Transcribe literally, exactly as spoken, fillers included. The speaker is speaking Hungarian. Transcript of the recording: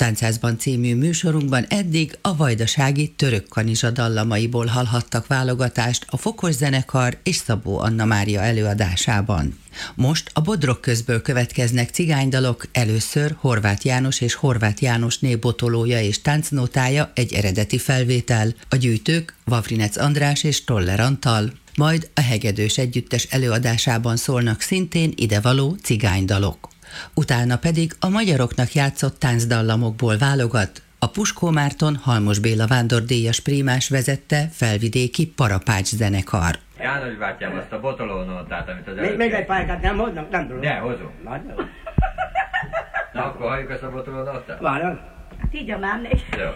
Tánchászban című műsorunkban eddig a vajdasági Török Kanizsa dallamaiból hallhattak válogatást a Fokos zenekar és Szabó Anna Mária előadásában. Most a Bodrog közből következnek cigánydalok, először Horváth János és Horváth Jánosné botolója és táncnótája, egy eredeti felvétel, a gyűjtők Vavrinec András és Toller Antal, majd a Hegedűs együttes előadásában szólnak szintén idevaló cigánydalok. Utána pedig a magyaroknak játszott táncdallamokból válogat a Puskó Márton Halmos Béla vándordíjas prímás vezette felvidéki Parapács zenekar. János bátyám, azt a botolónótát, amit az előtt... Még egy pályát nem hoznak, nem tudom. De, hozom. Na, akkor halljuk ezt a botolónótát? Várjon. Hát így a mámnék. Jó.